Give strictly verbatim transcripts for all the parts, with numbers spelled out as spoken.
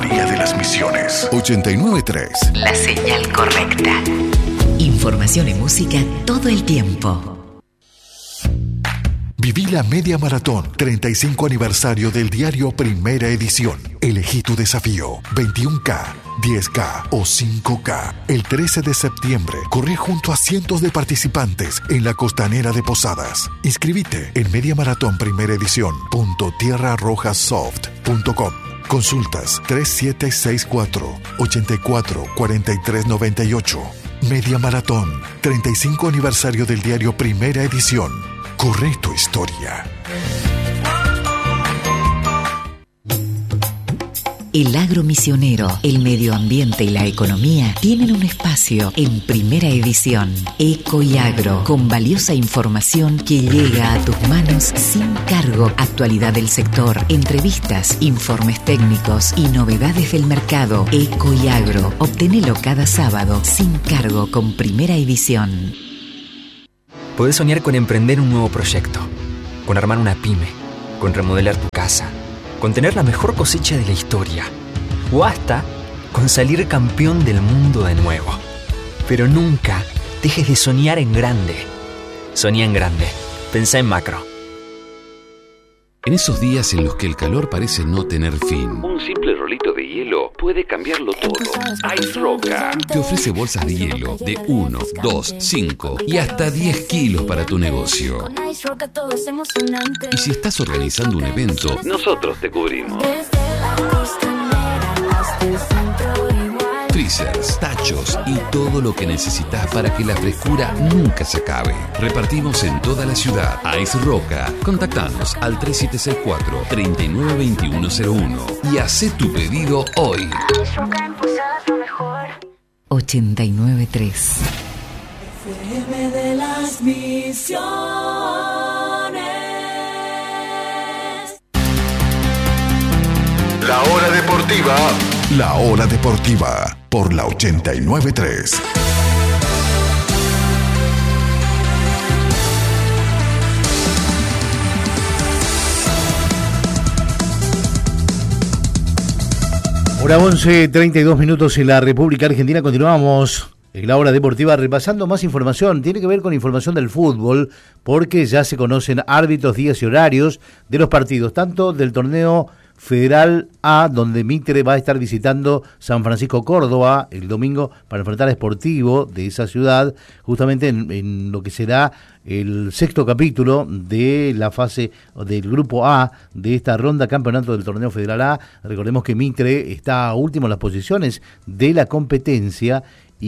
María de las Misiones. ochenta y nueve punto tres. La señal correcta. Información y música todo el tiempo. Viví la Media Maratón, treinta y cinco aniversario del diario Primera Edición. Elegí tu desafío, veintiuno K, diez K o cinco K. El trece de septiembre, corre junto a cientos de participantes en la costanera de Posadas. Inscribite en mediamaratón primera edición punto tierra roja soft punto com. Consultas tres siete seis cuatro, ocho cuatro, cuatro tres nueve ocho. Media Maratón, treinta y cinco aniversario del diario Primera Edición. Corre tu historia. El agro misionero, el medio ambiente y la economía tienen un espacio en Primera Edición. Eco y Agro, con valiosa información que llega a tus manos sin cargo. Actualidad del sector, entrevistas, informes técnicos y novedades del mercado. Eco y Agro, obtenelo cada sábado sin cargo con Primera Edición. Podés soñar con emprender un nuevo proyecto, con armar una pyme, con remodelar tu casa, con tener la mejor cosecha de la historia, o hasta con salir campeón del mundo de nuevo. Pero nunca dejes de soñar en grande. Soñá en grande. Pensá en macro. En esos días en los que el calor parece no tener fin, un simple rolito de hielo puede cambiarlo todo. Ice Roca te ofrece bolsas de hielo de uno, dos, cinco y hasta diez kilos para tu negocio. Y si estás organizando un evento, nosotros te cubrimos. Freezers, tachos y todo lo que necesitas para que la frescura nunca se acabe. Repartimos en toda la ciudad. Ice Roca. Contactanos al tres siete seis cuatro, tres nueve dos uno cero uno y haz tu pedido hoy. ochenta y nueve punto tres. F M de las Misiones. La hora deportiva. La hora deportiva por la ochenta y nueve punto tres. Hora once, treinta y dos minutos en la República Argentina. Continuamos en la hora deportiva repasando más información. Tiene que ver con información del fútbol, porque ya se conocen árbitros, días y horarios de los partidos, tanto del torneo Federal A, donde Mitre va a estar visitando San Francisco Córdoba el domingo para enfrentar a Sportivo de esa ciudad, justamente en, en lo que será el sexto capítulo de la fase del grupo A de esta ronda campeonato del torneo Federal A. Recordemos que Mitre está último en las posiciones de la competencia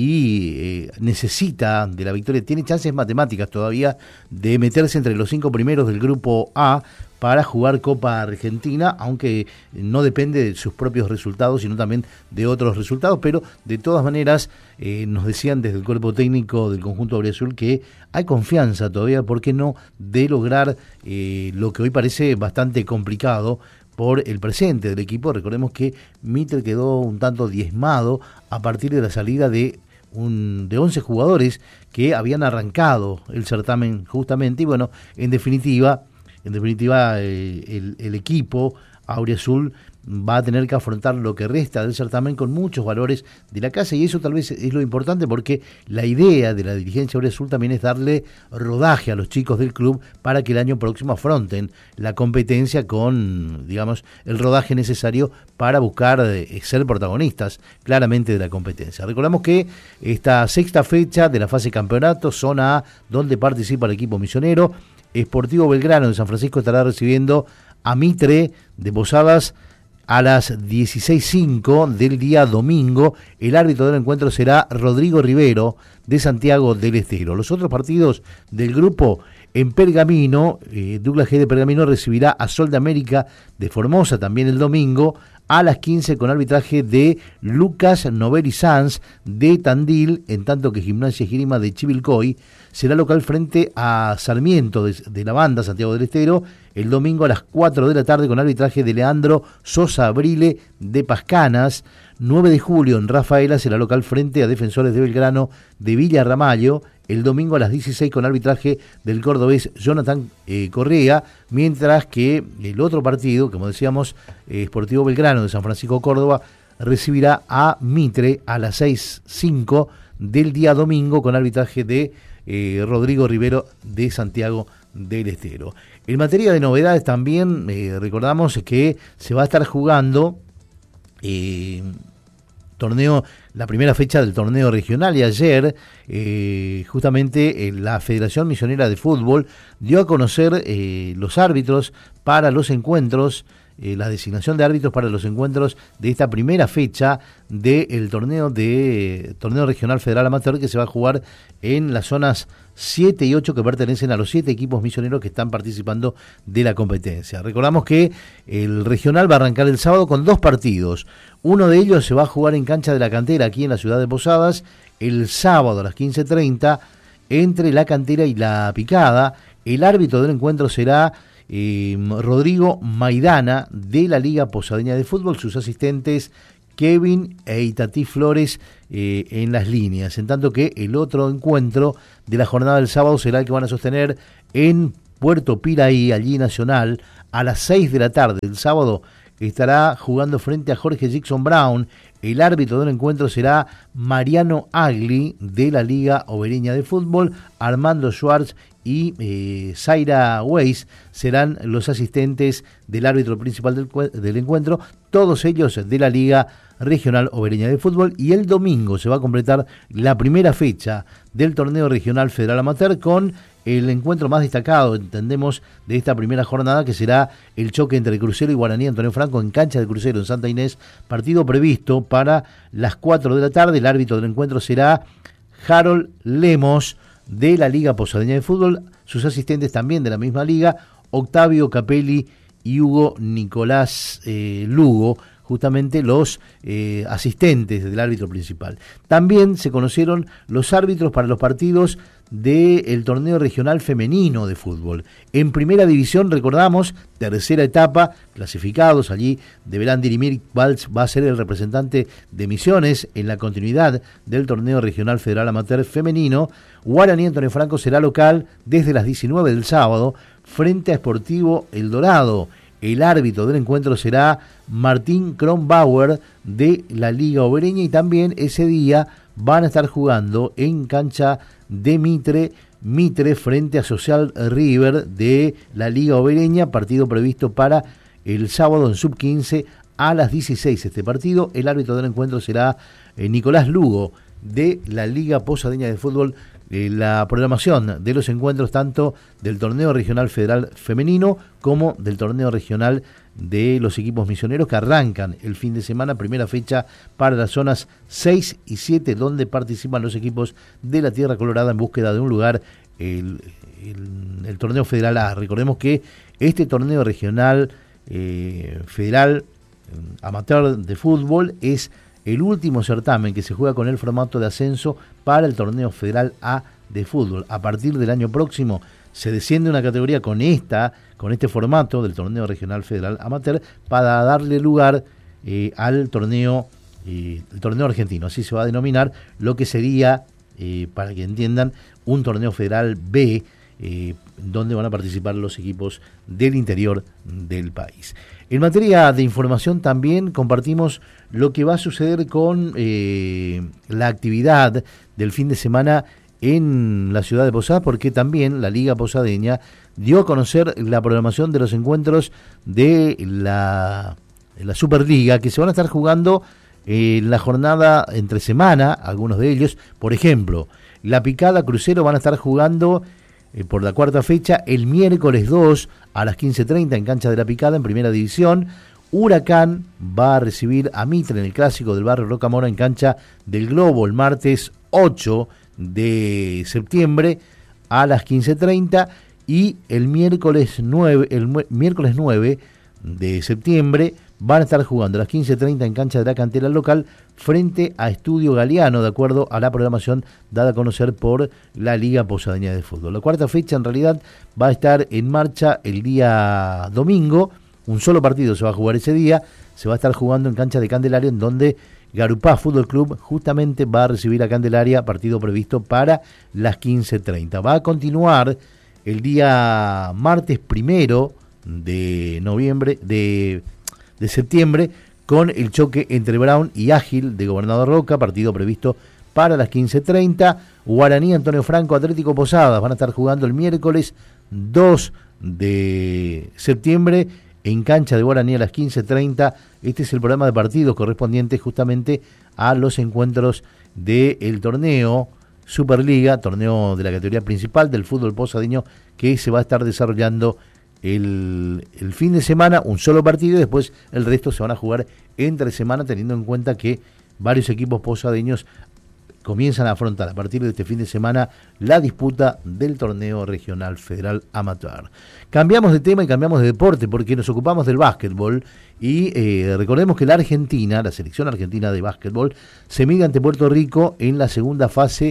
y eh, necesita de la victoria, tiene chances matemáticas todavía de meterse entre los cinco primeros del grupo A para jugar Copa Argentina, aunque no depende de sus propios resultados, sino también de otros resultados, pero de todas maneras eh, nos decían desde el cuerpo técnico del conjunto auriazul que hay confianza todavía, ¿por qué no?, de lograr eh, lo que hoy parece bastante complicado por el presente del equipo. Recordemos que Mitre quedó un tanto diezmado a partir de la salida de un de once jugadores que habían arrancado el certamen justamente, y bueno, en definitiva, en definitiva eh, el, el equipo auriazul va a tener que afrontar lo que resta del certamen con muchos valores de la casa, y eso tal vez es lo importante, porque la idea de la dirigencia auriazul también es darle rodaje a los chicos del club para que el año próximo afronten la competencia con, digamos, el rodaje necesario para buscar eh, ser protagonistas claramente de la competencia. Recordamos que esta sexta fecha de la fase campeonato, zona A, donde participa el equipo misionero, Sportivo Belgrano de San Francisco estará recibiendo a Mitre de Posadas a las dieciséis cinco del día domingo. El árbitro del encuentro será Rodrigo Rivero de Santiago del Estero. Los otros partidos del grupo: en Pergamino, eh, Douglas G de Pergamino recibirá a Sol de América de Formosa también el domingo a las quince con arbitraje de Lucas Novelli Sanz de Tandil, en tanto que Gimnasia Esgrima de Chivilcoy será local frente a Sarmiento de, de la Banda, Santiago del Estero, el domingo a las cuatro de la tarde con arbitraje de Leandro Sosa Brile de Pascanas. nueve de julio en Rafaela será local frente a Defensores de Belgrano de Villa Ramallo, el domingo a las dieciséis con arbitraje del cordobés Jonathan eh, Correa, mientras que el otro partido, como decíamos, eh, Sportivo Belgrano de San Francisco Córdoba, recibirá a Mitre a las seis cinco del día domingo con arbitraje de eh, Rodrigo Rivero de Santiago del Estero. En materia de novedades también eh, recordamos que se va a estar jugando eh, torneo, la primera fecha del torneo regional, y ayer eh, justamente eh, la Federación Misionera de Fútbol dio a conocer eh, los árbitros para los encuentros, eh, la designación de árbitros para los encuentros de esta primera fecha del torneo de torneo regional federal amateur, que se va a jugar en las zonas siete y ocho que pertenecen a los siete equipos misioneros que están participando de la competencia. Recordamos que el regional va a arrancar el sábado con dos partidos. Uno de ellos se va a jugar en cancha de la Cantera, aquí en la ciudad de Posadas, el sábado a las quince treinta, entre la Cantera y la Picada. El árbitro del encuentro será eh, Rodrigo Maidana, de la Liga Posadeña de Fútbol, sus asistentes Kevin e Itatí Flores eh, en las líneas, en tanto que el otro encuentro de la jornada del sábado será el que van a sostener en Puerto Piraí, allí Nacional, a las seis de la tarde. El sábado estará jugando frente a Jorge Jackson Brown. El árbitro del encuentro será Mariano Agli, de la Liga Obereña de Fútbol. Armando Schwartz y eh, Zaira Weiss serán los asistentes del árbitro principal del, del encuentro, todos ellos de la Liga Regional Obereña de Fútbol. Y el domingo se va a completar la primera fecha del torneo regional federal amateur con el encuentro más destacado, entendemos, de esta primera jornada, que será el choque entre Crucero y Guaraní Antonio Franco en cancha de Crucero en Santa Inés, partido previsto para las cuatro de la tarde. El árbitro del encuentro será Harold Lemos, de la Liga Posadeña de Fútbol, sus asistentes también de la misma liga, Octavio Capelli y Hugo Nicolás eh, Lugo, justamente los eh, asistentes del árbitro principal. También se conocieron los árbitros para los partidos del torneo regional femenino de fútbol. En primera división, recordamos, tercera etapa, clasificados, allí deberán dirimir cuál va a ser el representante de Misiones en la continuidad del torneo regional federal amateur femenino. Guaraní Antonio Franco será local desde las diecinueve del sábado frente a Sportivo El Dorado. El árbitro del encuentro será Martín Kronbauer, de la Liga Obereña, y también ese día van a estar jugando en cancha de Mitre, Mitre frente a Social River de la Liga Obereña, partido previsto para el sábado en sub quince a las dieciséis. Este partido, el árbitro del encuentro será eh, Nicolás Lugo, de la Liga Posadeña de Fútbol. Eh, la programación de los encuentros tanto del torneo regional federal femenino como del torneo regional de los equipos misioneros, que arrancan el fin de semana, primera fecha para las zonas seis y siete, donde participan los equipos de la Tierra Colorada en búsqueda de un lugar, el, el, el torneo federal A. Recordemos que este torneo regional eh, federal eh, amateur de fútbol es el último certamen que se juega con el formato de ascenso para el torneo federal A de fútbol. A partir del año próximo se desciende una categoría con esta, con este formato del torneo regional federal amateur, para darle lugar eh, al torneo, eh, el torneo argentino. Así se va a denominar lo que sería, eh, para que entiendan, un torneo federal B, eh, donde van a participar los equipos del interior del país. En materia de información también compartimos lo que va a suceder con eh, la actividad del fin de semana en la ciudad de Posadas, porque también la Liga Posadeña dio a conocer la programación de los encuentros de la, de la Superliga, que se van a estar jugando en la jornada entre semana, algunos de ellos. Por ejemplo, La Picada Crucero van a estar jugando eh, por la cuarta fecha el miércoles dos a las quince treinta en cancha de La Picada, en primera división. Huracán va a recibir a Mitre en el clásico del barrio Rocamora en cancha del Globo el martes ocho de septiembre a las quince treinta, y el miércoles nueve, el miércoles nueve de septiembre van a estar jugando a las quince treinta en cancha de la Cantera local frente a Estudio Galeano, de acuerdo a la programación dada a conocer por la Liga Posadeña de Fútbol. La cuarta fecha en realidad va a estar en marcha el día domingo. Un solo partido se va a jugar ese día, se va a estar jugando en cancha de Candelaria, en donde Garupá Fútbol Club justamente va a recibir a Candelaria, partido previsto para las quince treinta. Va a continuar el día martes primero de noviembre, de, de septiembre, con el choque entre Brown y Ágil de Gobernador Roca, partido previsto para las quince treinta. Guaraní Antonio Franco, Atlético Posadas van a estar jugando el miércoles dos de septiembre en cancha de Guaraní a las quince treinta. Este es el programa de partidos correspondiente justamente a los encuentros del torneo Superliga, torneo de la categoría principal del fútbol posadeño, que se va a estar desarrollando el, el fin de semana, un solo partido, y después el resto se van a jugar entre semana, teniendo en cuenta que varios equipos posadeños comienzan a afrontar a partir de este fin de semana la disputa del torneo regional federal amateur. Cambiamos de tema y cambiamos de deporte porque nos ocupamos del básquetbol y eh, recordemos que la Argentina, la selección argentina de básquetbol, se mide ante Puerto Rico en la segunda fase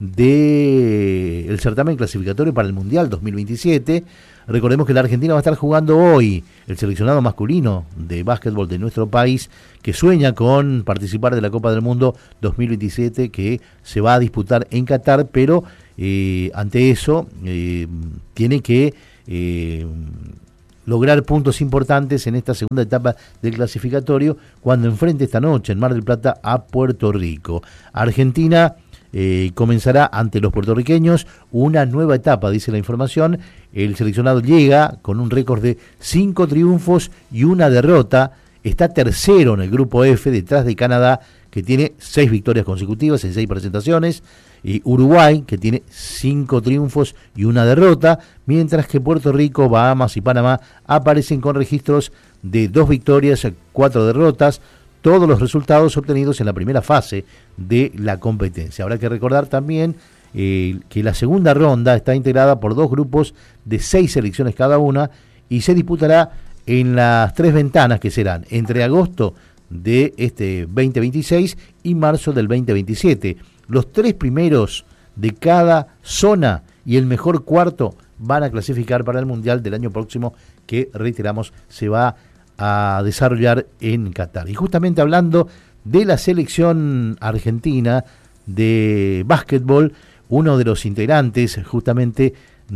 del certamen clasificatorio para el Mundial dos mil veintisiete. Recordemos que la Argentina va a estar jugando hoy el seleccionado masculino de básquetbol de nuestro país, que sueña con participar de la Copa del Mundo dos mil veintisiete, que se va a disputar en Qatar, pero eh, ante eso eh, tiene que eh, lograr puntos importantes en esta segunda etapa del clasificatorio, cuando enfrente esta noche en Mar del Plata a Puerto Rico. Argentina Eh, comenzará ante los puertorriqueños una nueva etapa, dice la información. El seleccionado llega con un récord de cinco triunfos y una derrota. Está tercero en el grupo F, detrás de Canadá, que tiene seis victorias consecutivas en seis presentaciones, y Uruguay, que tiene cinco triunfos y una derrota, mientras que Puerto Rico, Bahamas y Panamá aparecen con registros de dos victorias, cuatro derrotas. Todos los resultados obtenidos en la primera fase de la competencia. Habrá que recordar también eh, que la segunda ronda está integrada por dos grupos de seis selecciones cada una y se disputará en las tres ventanas que serán entre agosto de este veinte veintiséis y marzo del veinte veintisiete. Los tres primeros de cada zona y el mejor cuarto van a clasificar para el Mundial del año próximo, que, reiteramos, se va a a desarrollar en Qatar. Y justamente hablando de la selección argentina de básquetbol, uno de los integrantes justamente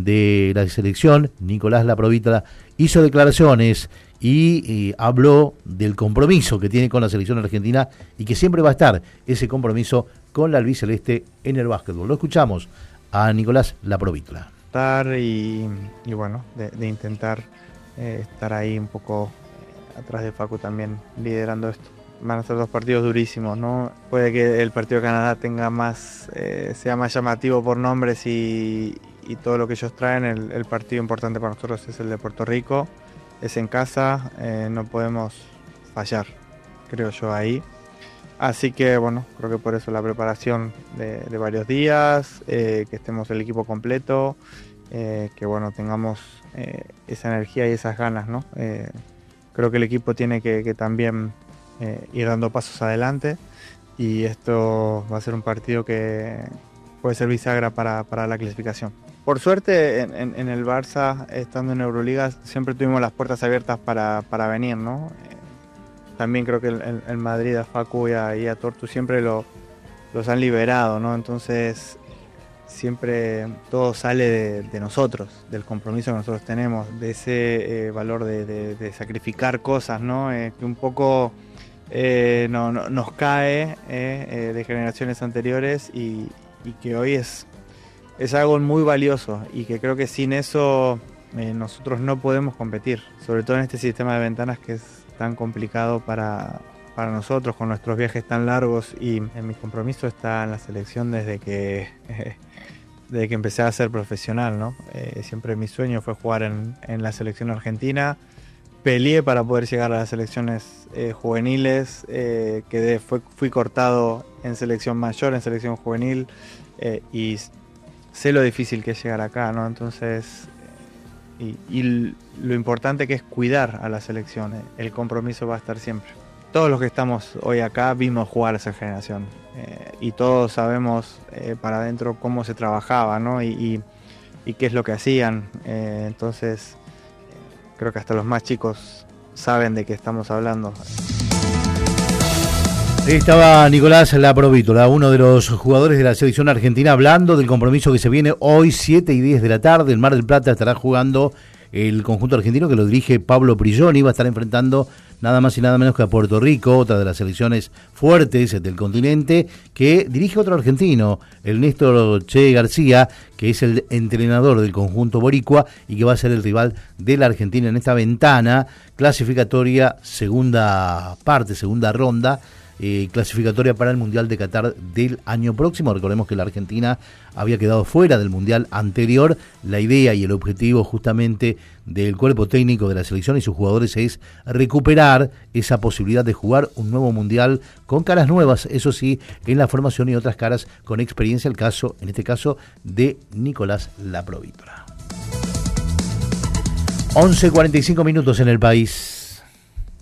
de la selección, Nicolás Laprovítala, hizo declaraciones y, y habló del compromiso que tiene con la selección argentina y que siempre va a estar ese compromiso con la albiceleste en el básquetbol. Lo escuchamos a Nicolás Laprovítala. Y, y bueno, de, de intentar eh, estar ahí un poco atrás de Facu también liderando esto. Van a ser dos partidos durísimos, ¿no? Puede que el partido de Canadá tenga más, eh, sea más llamativo por nombres y, y todo lo que ellos traen. El, el partido importante para nosotros es el de Puerto Rico, es en casa, eh, no podemos fallar, creo yo, ahí. Así que bueno, creo que por eso la preparación de, de varios días, eh, que estemos el equipo completo, eh, que bueno, tengamos eh, esa energía y esas ganas, ¿no? Eh, Creo que el equipo tiene que, que también eh, ir dando pasos adelante y esto va a ser un partido que puede ser bisagra para, para la clasificación. Por suerte en, en, en el Barça, estando en Euroliga, siempre tuvimos las puertas abiertas para, para venir, ¿no? Eh, también creo que el, el Madrid, a Facu y a, y a Tortu siempre lo, los han liberado, ¿no? Entonces siempre todo sale de, de nosotros, del compromiso que nosotros tenemos, de ese eh, valor de, de, de sacrificar cosas, ¿no? Eh, que un poco eh, no, no, nos cae eh, eh, de generaciones anteriores y, y que hoy es, es algo muy valioso y que creo que sin eso eh, nosotros no podemos competir, sobre todo en este sistema de ventanas que es tan complicado para, para nosotros, con nuestros viajes tan largos, y en mi compromiso está en la selección desde que... Eh, desde que empecé a ser profesional, ¿no? Eh, siempre mi sueño fue jugar en, en la selección argentina. Peleé para poder llegar a las selecciones eh, juveniles, eh, quedé, fue, fui cortado en selección mayor, en selección juvenil, eh, y sé lo difícil que es llegar acá, ¿no? Entonces, y, y lo importante que es cuidar a la selección, eh, el compromiso va a estar siempre. Todos los que estamos hoy acá vimos jugar a esa generación eh, y todos sabemos eh, para adentro cómo se trabajaba, ¿no? y, y, y qué es lo que hacían. Eh, entonces, eh, creo que hasta los más chicos saben de qué estamos hablando. Estaba Nicolás Laprovítala, uno de los jugadores de la selección argentina, hablando del compromiso que se viene hoy, siete y diez de la tarde. En Mar del Plata estará jugando el conjunto argentino que lo dirige Pablo Prigioni, va a estar enfrentando nada más y nada menos que a Puerto Rico, otra de las selecciones fuertes del continente, que dirige otro argentino, el Néstor Che García, que es el entrenador del conjunto boricua y que va a ser el rival de la Argentina en esta ventana clasificatoria, segunda parte, segunda ronda, Eh, clasificatoria para el Mundial de Qatar del año próximo. Recordemos que la Argentina había quedado fuera del Mundial anterior. La idea y el objetivo justamente del cuerpo técnico de la selección y sus jugadores es recuperar esa posibilidad de jugar un nuevo Mundial con caras nuevas, eso sí, en la formación, y otras caras con experiencia, el caso, en este caso, de Nicolás Laprovítora. once cuarenta y cinco minutos en el país.